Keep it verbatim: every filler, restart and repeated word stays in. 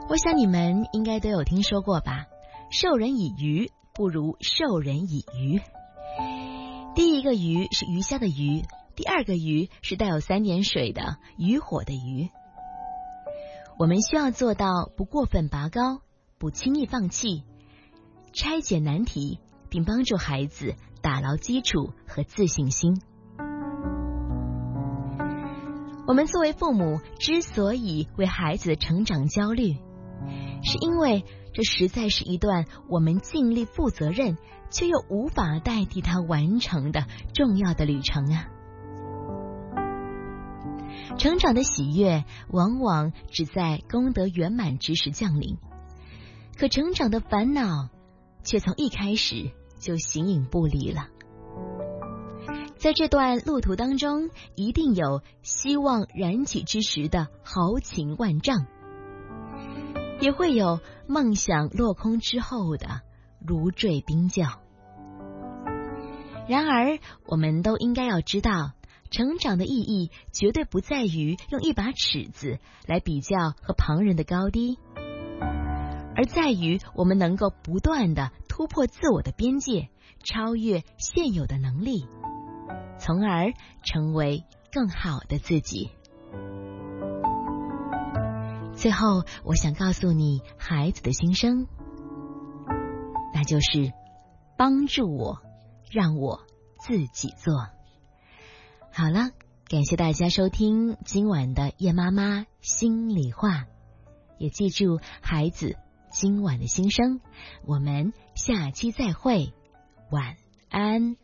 我想你们应该都有听说过吧，授人以鱼不如授人以渔。第一个鱼是鱼虾的鱼，第二个鱼是带有三点水的渔火的渔。我们需要做到不过分拔高，不轻易放弃，拆解难题，并帮助孩子打牢基础和自信心。我们作为父母之所以为孩子的成长焦虑，是因为这实在是一段我们尽力负责任却又无法代替他完成的重要的旅程啊。成长的喜悦往往只在功德圆满之时降临，可成长的烦恼却从一开始就形影不离了。在这段路途当中，一定有希望燃起之时的豪情万丈，也会有梦想落空之后的如坠冰窖。然而，我们都应该要知道，成长的意义绝对不在于用一把尺子来比较和旁人的高低，而在于我们能够不断地突破自我的边界，超越现有的能力，从而成为更好的自己。最后，我想告诉你孩子的心声，那就是帮助我，让我自己做。好了，感谢大家收听今晚的叶妈妈心里话，也记住孩子今晚的心声。我们下期再会，晚安。